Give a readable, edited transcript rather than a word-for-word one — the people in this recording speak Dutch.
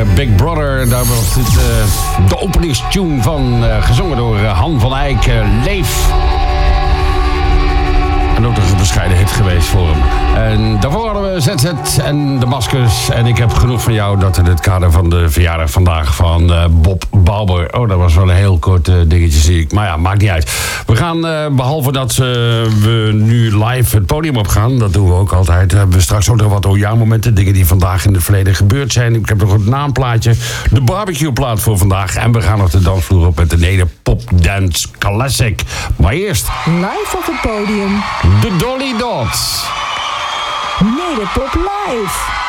Big Brother. Daar was dit de openingstune van, gezongen door Han van Eyck, Leef. En ook nog een bescheiden hit geweest voor hem. En daarvoor hadden we ZZ en de Maskers. En ik heb genoeg van jou dat in het kader van de verjaardag vandaag van Bob Bauer. Oh, dat was wel een heel kort dingetje, zie ik. Maar ja, maakt niet uit. We gaan, behalve dat we nu live het podium op gaan, dat doen we ook altijd, hebben we straks ook nog wat momenten, dingen die vandaag in het verleden gebeurd zijn. Ik heb nog een naamplaatje, de barbecue-plaat voor vandaag. En we gaan nog de dansvloer op met een hele pop-dance classic. Maar eerst live op het podium, de Dolly Dots. Nederpop live.